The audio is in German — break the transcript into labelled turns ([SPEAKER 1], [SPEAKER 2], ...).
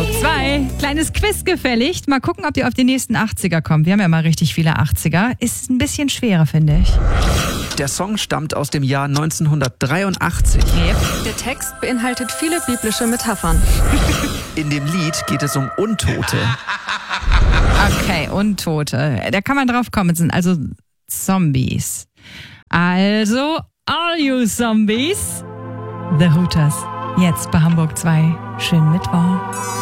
[SPEAKER 1] Hamburg 2. Kleines Quiz gefällig. Mal gucken, ob ihr auf die nächsten 80er kommt. Wir haben ja mal richtig viele 80er. Ist ein bisschen schwerer, finde ich.
[SPEAKER 2] Der Song stammt aus dem Jahr 1983.
[SPEAKER 1] Yep.
[SPEAKER 3] Der Text beinhaltet viele biblische Metaphern.
[SPEAKER 2] In dem Lied geht es um Untote.
[SPEAKER 1] Okay, Untote. Da kann man drauf kommen. Es sind also Zombies. Also, all you Zombies. The Hooters. Jetzt bei Hamburg 2. Schönen Mittwoch.